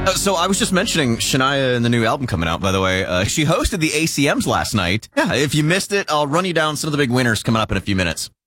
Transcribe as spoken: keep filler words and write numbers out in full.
Uh, so I was just mentioning Shania and the new album coming out, by the way. Uh, she hosted the A C Ms last night. Yeah, if you missed it, I'll run you down some of the big winners coming up in a few minutes.